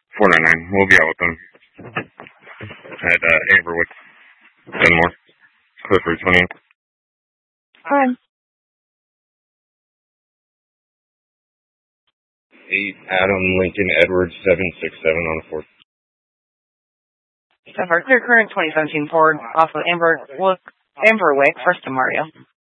499. We'll be out with them at Amberwood, Dunmore, Clifford 20. Hi. 8 Adam Lincoln Edwards 767 on the 4th. Our clear current 2017 Ford off of Amberwick, 1st to Mario.